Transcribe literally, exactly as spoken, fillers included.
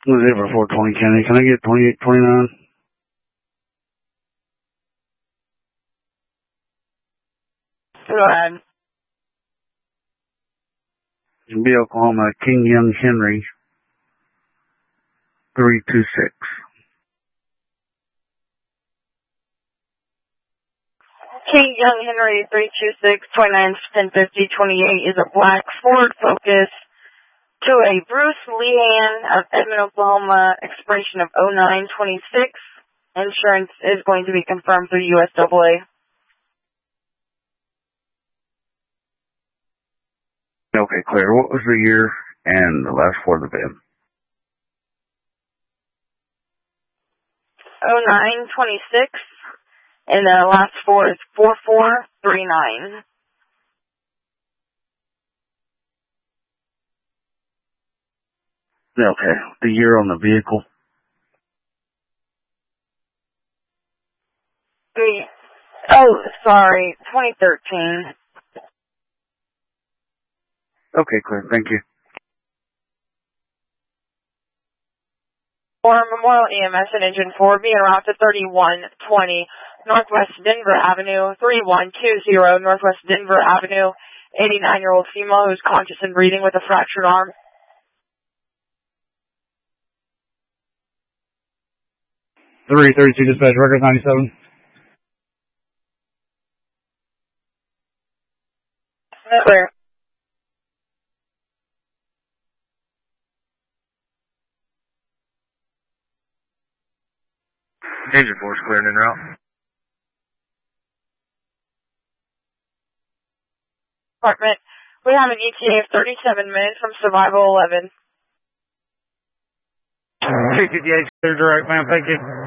Zebra four twenty Kennedy. Can I get twenty-eight twenty-nine? Go ahead. B, Oklahoma, King Young Henry, three two six. King Young Henry, three two six, twenty-nine, ten fifty, twenty-eight is a black Ford Focus to a Bruce Lehan of Edmond, Oklahoma, expiration of oh nine twenty-six. Insurance is going to be confirmed through U S A A. Okay, clear. What was the year and the last four of the V I N? oh nine twenty-six, and the last four is four four three nine. Okay, the year on the vehicle. Three. Oh, sorry, twenty thirteen. Okay, clear. Thank you. For Memorial E M S and Engine four being route to thirty-one twenty Northwest Denver Avenue, thirty-one twenty Northwest Denver Avenue, eighty-nine-year-old female who is conscious and breathing with a fractured arm. three thirty-two dispatch, record ninety-seven. Clear. Engine four is cleared en route. Department, we have an E T A of thirty-seven minutes from Survival eleven. three fifty-eight, clear direct, ma'am. Thank you.